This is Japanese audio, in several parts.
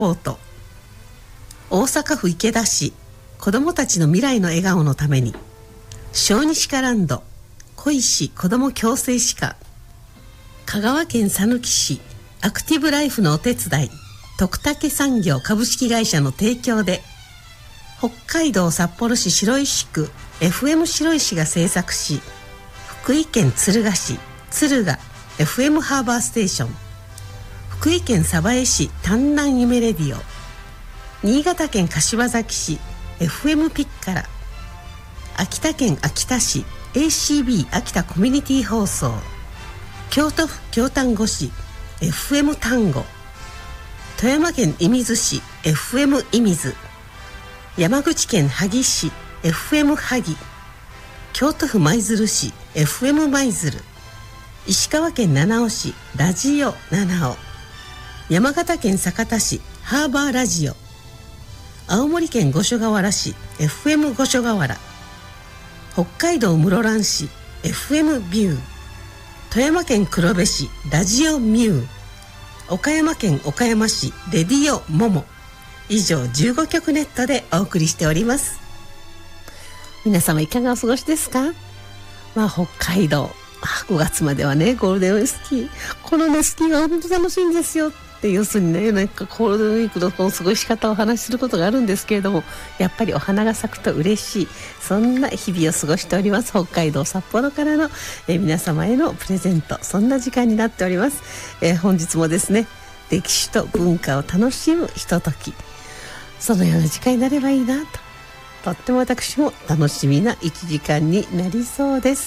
ポート。大阪府池田市、子どもたちの未来の笑顔のために小児歯科ランド小石子ども矯正歯科、香川県さぬき市アクティブライフのお手伝い徳武産業株式会社の提供で、北海道札幌市白石区 FM 白石が制作し、福井県敦賀市敦賀 FM ハーバーステーション、福井県鯖江市丹南夢レディオ、新潟県柏崎市 FM ピッカラ、秋田県秋田市 ACB 秋田コミュニティ放送、京都府京丹後市 FM 丹後、富山県射水市 FM 射水、山口県萩市 FM 萩、京都府舞鶴市 FM 舞鶴、石川県七尾市ラジオ七尾、山形県酒田市ハーバーラジオ、青森県五所川原市 FM 五所川原、北海道室蘭市 FM ビュー、富山県黒部市ラジオミュー、岡山県岡山市レディオモモ、以上15曲ネットでお送りしております。皆様いかがお過ごしですか？北海道5月まではね、ゴールデンウィークスキー、このねスキーが本当楽しいんですよって、要するにね、なんかゴールデンウィークのこの過ごし方をお話しすることがあるんですけれども、やっぱりお花が咲くと嬉しい、そんな日々を過ごしております。北海道札幌からの皆様へのプレゼント、そんな時間になっております。本日もですね、歴史と文化を楽しむひととき、そのような時間になればいいなと、とっても私も楽しみな1時間になりそうです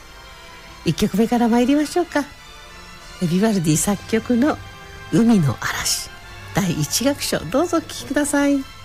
。1曲目から参りましょうか。ヴィヴァルディ作曲の海の嵐第1楽章、どうぞお聴きください。